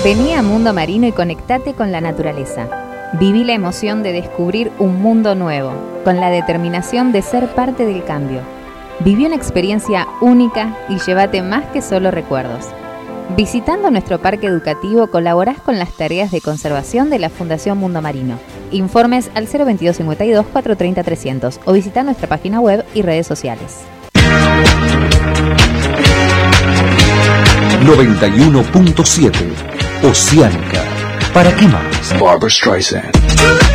Vení a Mundo Marino y conectate con la naturaleza. Viví la emoción de descubrir un mundo nuevo, con la determinación de ser parte del cambio. Viví una experiencia única y llévate más que solo recuerdos. Visitando nuestro parque educativo colaborás con las tareas de conservación de la Fundación Mundo Marino. Informes al 022 52 430 300 o visita nuestra página web y redes sociales. 91.7 Oceánica. ¿Para qué más? Barbra Streisand.